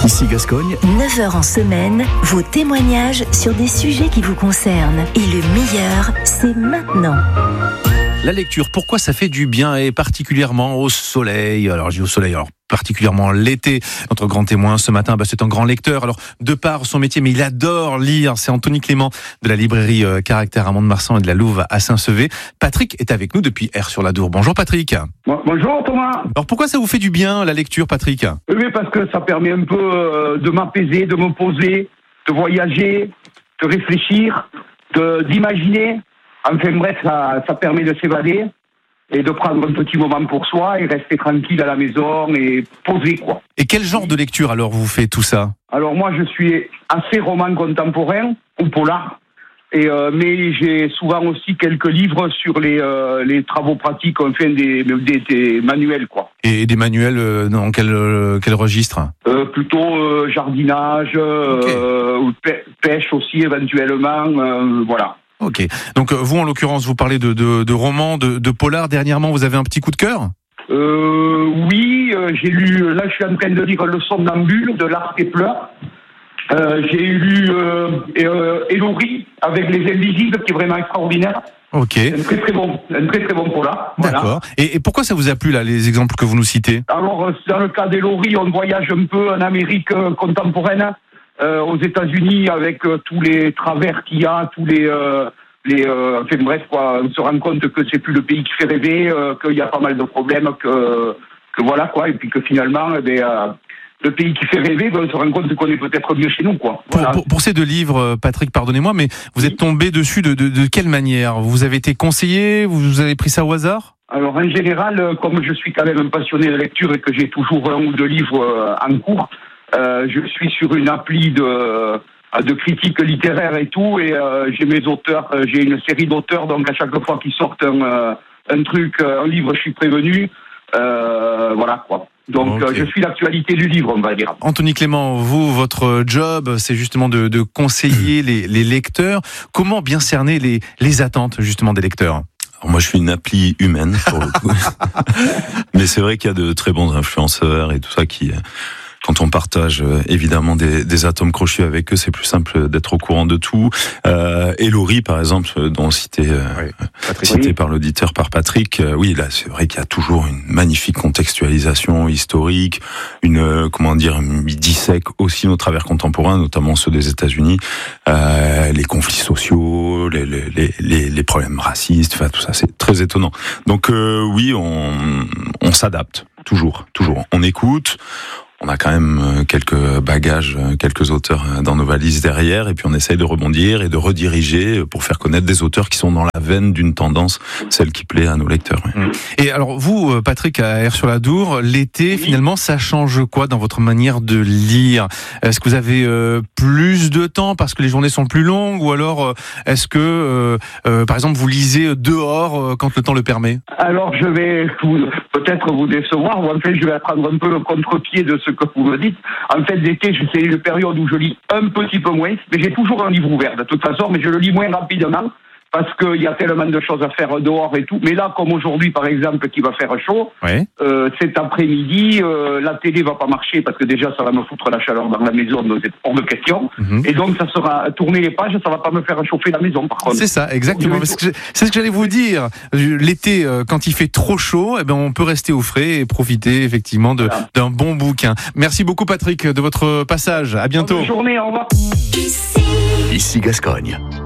Ici Gascogne. 9h en semaine, vos témoignages sur des sujets qui vous concernent. Et le meilleur, c'est maintenant. La lecture, pourquoi ça fait du bien et particulièrement au soleil. Alors je dis au soleil, particulièrement l'été. Notre grand témoin ce matin, c'est un grand lecteur. Alors de par son métier, mais il adore lire. C'est Anthony Clément de la librairie Caractère à Mont-de-Marsan et de la Louve à Saint-Sevé. Patrick est avec nous depuis Aire-sur-la-Dour. Bonjour Patrick. Bonjour Thomas. Alors pourquoi ça vous fait du bien la lecture, Patrick ? Oui, parce que ça permet un peu de m'apaiser, de me poser, de voyager, de réfléchir, d'imaginer. Enfin bref, ça permet de s'évader et de prendre un petit moment pour soi et rester tranquille à la maison et poser quoi. Et quel genre de lecture alors vous faites tout ça ? Alors moi je suis assez roman contemporain ou polar. Mais j'ai souvent aussi quelques livres sur les travaux pratiques, enfin des manuels quoi. Et des manuels dans quel registre ? Plutôt jardinage, ou pêche aussi éventuellement, voilà. Ok. Donc vous en l'occurrence vous parlez de romans, de polar. Dernièrement vous avez un petit coup de cœur ? Oui, j'ai lu. Là je suis en train de lire Le Somnambule de Lars Kepler. J'ai lu Elori avec les Invisibles, qui est vraiment extraordinaire. Ok. Un très très bon polar. D'accord. Voilà. Et pourquoi ça vous a plu là, les exemples que vous nous citez ? Alors dans le cas d'Elori, on voyage un peu en Amérique contemporaine, aux États-Unis, avec tous les travers qu'il y a, tous enfin bref quoi, on se rend compte que c'est plus le pays qui fait rêver, qu'il y a pas mal de problèmes, que voilà quoi, et puis que finalement le pays qui fait rêver, on se rend compte qu'on est peut-être mieux chez nous, quoi. Voilà. Pour ces deux livres, Patrick, pardonnez-moi, mais vous êtes tombé dessus de quelle manière ? Vous avez été conseillé ? Vous avez pris ça au hasard ? Alors, en général, comme je suis quand même un passionné de lecture et que j'ai toujours un ou deux livres en cours, je suis sur une appli de critique littéraire et tout, et j'ai mes auteurs, j'ai une série d'auteurs, donc à chaque fois qu'ils sortent un livre, je suis prévenu. Voilà quoi. Donc okay. Je suis l'actualité du livre, on va dire. Anthony Clément, vous, votre job, c'est justement de conseiller les lecteurs. Comment bien cerner les attentes justement des lecteurs ? Alors moi, je suis une appli humaine pour le coup, mais c'est vrai qu'il y a de très bons influenceurs et tout ça qui. Quand on partage évidemment des atomes crochus avec eux, c'est plus simple d'être au courant de tout. Elori, par exemple, dont cité par l'auditeur, par Patrick, oui, là, c'est vrai qu'il y a toujours une magnifique contextualisation historique, il dissèque aussi nos travers contemporains, notamment ceux des États-Unis, les conflits sociaux, les problèmes racistes, enfin tout ça, c'est très étonnant. Donc oui, on s'adapte toujours. On écoute. On a quand même quelques bagages, quelques auteurs dans nos valises derrière, et puis on essaye de rebondir et de rediriger pour faire connaître des auteurs qui sont dans la veine d'une tendance, celle qui plaît à nos lecteurs. Oui. Et alors vous, Patrick, à Aire-sur-la-Dour, l'été, finalement, ça change quoi dans votre manière de lire ? Est-ce que vous avez plus de temps parce que les journées sont plus longues, ou alors est-ce que, par exemple, vous lisez dehors quand le temps le permet ? Alors je vais peut-être vous décevoir, ou en fait je vais prendre un peu le contre-pied de ce que vous me dites. En fait, l'été, c'est une période où je lis un petit peu moins, mais j'ai toujours un livre ouvert de toute façon, mais je le lis moins rapidement parce qu'il y a tellement de choses à faire dehors et tout. Mais là, comme aujourd'hui, par exemple, qui va faire chaud, cet après-midi, la télé va pas marcher parce que déjà, ça va me foutre la chaleur dans la maison, donc c'est hors de question. Et donc, ça sera tourner les pages, ça va pas me faire chauffer la maison, par contre. C'est ça, exactement. C'est ce que j'allais vous dire. L'été, quand il fait trop chaud, on peut rester au frais et profiter effectivement d'un bon bouquin. Merci beaucoup, Patrick, de votre passage. À bientôt. Bonne journée, au revoir. Ici Gascogne.